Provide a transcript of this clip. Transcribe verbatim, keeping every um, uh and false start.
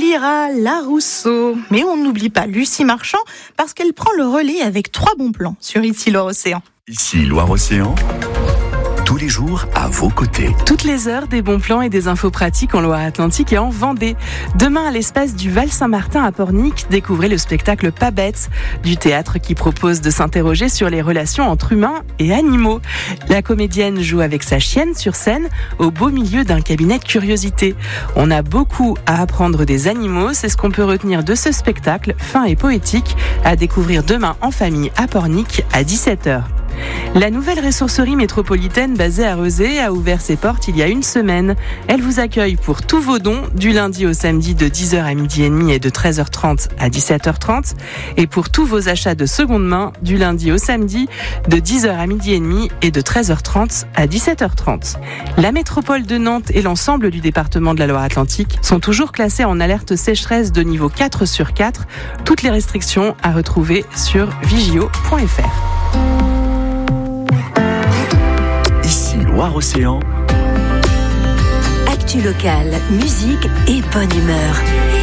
Elvira Larousseau. Mais on n'oublie pas Lucie Marchand parce qu'elle prend le relais avec trois bons plans sur Ici Loire-Océan. Ici Loire-Océan, tous les jours à vos côtés. Toutes les heures, des bons plans et des infos pratiques en Loire-Atlantique et en Vendée. Demain, à l'espace du Val-Saint-Martin à Pornic, découvrez le spectacle Pas bête du théâtre qui propose de s'interroger sur les relations entre humains et animaux. La comédienne joue avec sa chienne sur scène au beau milieu d'un cabinet de curiosité. On a beaucoup à apprendre des animaux, c'est ce qu'on peut retenir de ce spectacle fin et poétique à découvrir demain en famille à Pornic à dix-sept heures. La nouvelle ressourcerie métropolitaine basée à Rezé a ouvert ses portes il y a une semaine. Elle vous accueille pour tous vos dons du lundi au samedi de dix heures à midi et demi et de treize heures trente à dix-sept heures trente et pour tous vos achats de seconde main du lundi au samedi de dix heures à midi et demi et de treize heures trente à dix-sept heures trente. La métropole de Nantes et l'ensemble du département de la Loire-Atlantique sont toujours classés en alerte sécheresse de niveau quatre sur quatre. Toutes les restrictions à retrouver sur vigio point f r. Loire-Océan. Actu locale, musique et bonne humeur.